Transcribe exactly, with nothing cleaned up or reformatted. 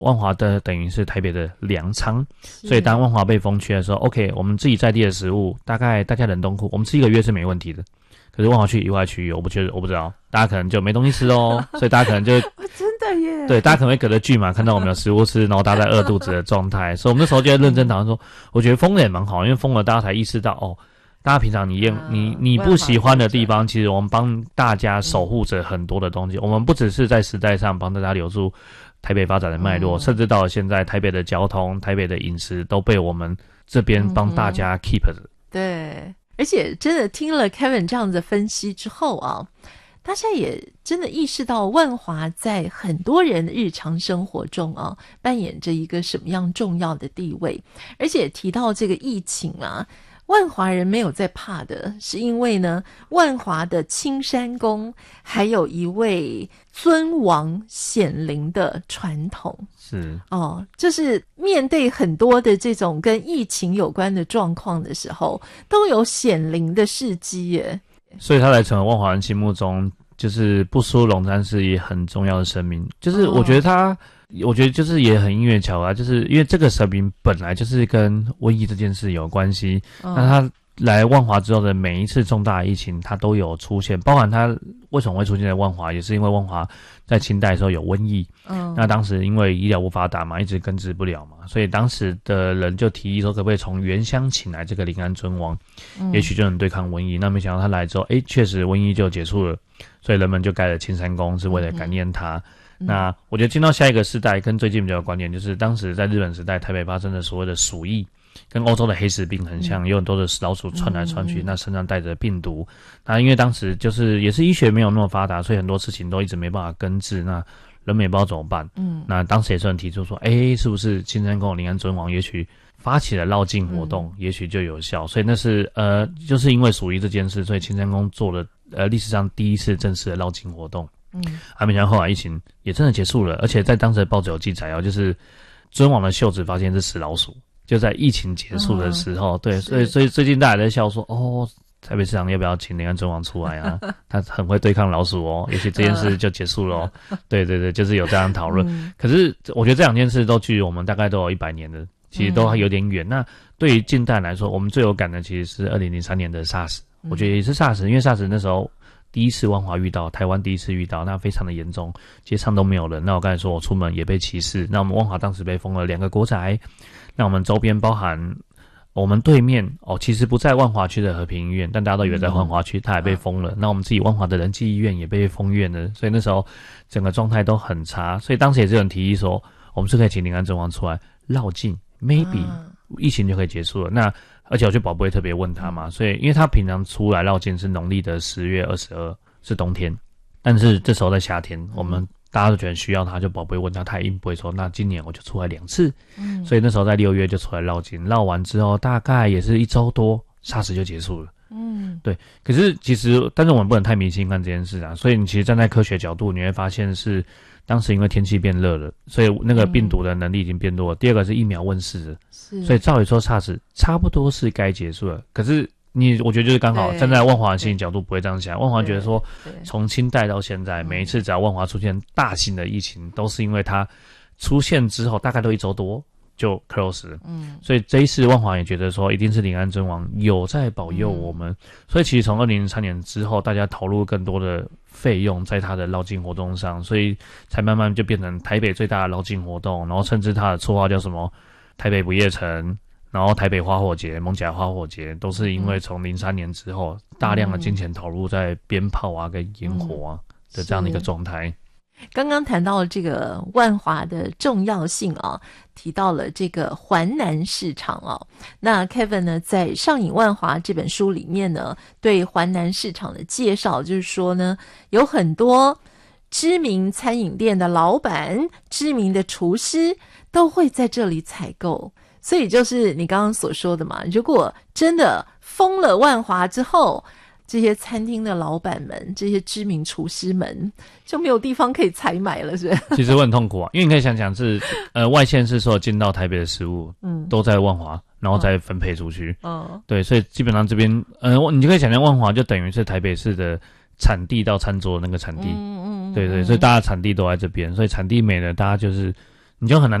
万华的等于是台北的粮仓，所以当万华被封区的时候 ，OK， 我们自己在地的食物，大概大家冷冻库，我们吃一个月是没问题的。可是万华区以外区域，我不觉得，我不知道，大家可能就没东西吃哦，所以大家可能就真的耶， 对，大家可能会隔着距嘛，看到我们有食物吃，然后大家在饿肚子的状态，所以我们那时候就在认真讨论说，我觉得封了也蛮好，因为封了大家才意识到哦。大家平常你厌、啊、你你不喜欢的地方，其实我们帮大家守护着很多的东西。嗯、我们不只是在时代上帮大家留住台北发展的脉络，嗯、甚至到了现在，台北的交通、台北的饮食都被我们这边帮大家 keep 着、嗯。 对，而且真的听了 Kevin 这样子分析之后啊，大家也真的意识到万华在很多人的日常生活中啊，扮演着一个什么样重要的地位，而且提到这个疫情啊。万华人没有在怕的，是因为呢，万华的青山宫还有一位尊王显灵的传统， 是哦，就是面对很多的这种跟疫情有关的状况的时候，都有显灵的事迹耶。 所以他才成为万华人心目中就是不输龙山寺也很重要的神明。就是我觉得他。哦我觉得就是也很因缘巧合，就是因为这个神明本来就是跟瘟疫这件事有关系，嗯、那他来万华之后的每一次重大的疫情，他都有出现，包含他为什么会出现在万华，也是因为万华在清代的时候有瘟疫，嗯，那当时因为医疗不发达嘛，一直根治不了嘛，所以当时的人就提议说，可不可以从原乡请来这个临安尊王，嗯、也许就能对抗瘟疫。那没想到他来之后，诶，确实瘟疫就结束了，所以人们就盖了青山宫，是为了感念他。嗯那我觉得进到下一个世代，跟最近比较有关联，就是当时在日本时代，台北发生的所谓的鼠疫，跟欧洲的黑死病很像，嗯、有很多的老鼠窜来窜去，嗯、那身上带着病毒。那因为当时就是也是医学没有那么发达，所以很多事情都一直没办法根治。那人们也不知道怎么办。嗯，那当时也是有人提出说，哎，是不是青山宫临安尊王也许发起了绕境活动，嗯、也许就有效。所以那是呃，就是因为鼠疫这件事，所以青山宫做了呃历史上第一次正式的绕境活动。嗯，还没想到后来疫情也真的结束了，而且在当时的报纸有记载哦，就是尊王的袖子发现是死老鼠，就在疫情结束的时候，嗯、对，所以所以最近大家在笑说，哦，台北市长要不要请临安尊王出来啊？他很会对抗老鼠哦，也许这件事就结束了哦。对对对，就是有这样讨论。嗯、可是我觉得这两件事都距离我们大概都有一百年的，其实都还有点远。嗯、那对于近代来说，我们最有感的其实是二零零三年的 SARS，嗯、我觉得也是 SARS， 因为 SARS 那时候。第一次万华遇到，台湾第一次遇到，那非常的严重，街上都没有人。那我刚才说我出门也被歧视，那我们万华当时被封了两个国宅，那我们周边包含我们对面哦，其实不在万华区的和平医院，但大家都以为在万华区，它也被封了。嗯、那我们自己万华的仁济医院也被封院了，所以那时候整个状态都很差。所以当时也是有人提议说，我们是可以请临安尊王出来绕境 ，maybe、嗯、疫情就可以结束了。那而且我去宝贝特别问他嘛，所以因为他平常出来绕境是农历的十月二十二，是冬天，但是这时候在夏天，我们大家都觉得需要他，就宝贝问他，他也硬不会说，那今年我就出来两次，嗯，所以那时候在六月就出来绕境，绕完之后大概也是一周多 ，SARS 就结束了，嗯，对。可是其实，但是我们不能太迷信看这件事啊，所以你其实站在科学角度，你会发现是。当时因为天气变热了，所以那个病毒的能力已经变多了。嗯、第二个是疫苗问世了，所以照理说 SARS 差不多是该结束了。可是你，我觉得就是刚好站在万华的心理角度不会这样想。万华觉得说，从清代到现在，每一次只要万华出现大型的疫情，都是因为它出现之后大概都一周多就 close 了。嗯，所以这一次万华也觉得说，一定是临安尊王有在保佑我们。嗯、所以其实从二零零三年之后，大家投入更多的。费用在他的绕境活动上，所以才慢慢就变成台北最大的绕境活动，然后甚至他的绰号叫什么台北不夜城，然后台北花火节、艋舺花火节，都是因为从零三年之后大量的金钱投入在鞭炮啊跟烟火啊的这样的一个状态。 刚刚谈到这个万华的重要性啊，提到了这个环南市场啊。那 Kevin 呢，在《上瘾万华》这本书里面呢，对环南市场的介绍，就是说呢，有很多知名餐饮店的老板、知名的厨师都会在这里采购。所以就是你刚刚所说的嘛，如果真的封了万华之后，这些餐厅的老板们，这些知名厨师们就没有地方可以采买了，是不是？ 其实会很痛苦啊，因为你可以想想是，呃，外县市所有进到台北的食物，嗯，都在万华，然后再分配出去，嗯，对，所以基本上这边，呃，你就可以想象万华就等于是台北市的产地到餐桌的那个产地，嗯嗯，对对，所以大家产地都在这边，所以产地没了，大家就是你就很难